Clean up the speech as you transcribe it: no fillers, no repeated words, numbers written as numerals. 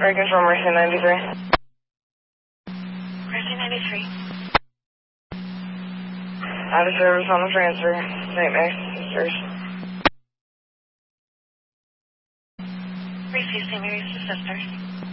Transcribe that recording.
Very control, Mercy 93. Mercy 93. Out of service on the transfer. St. Max, sisters. Receive St. Mary's to sisters.